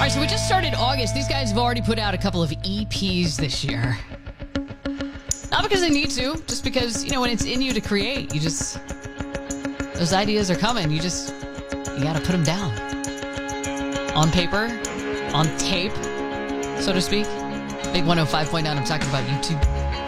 right, so we just started August. These guys have already put out a couple of EPs this year. Not because they need to, just because, when it's in you to create, those ideas are coming. You got to put them down. On paper, on tape, so to speak. Big 105.9, I'm talking about YouTube.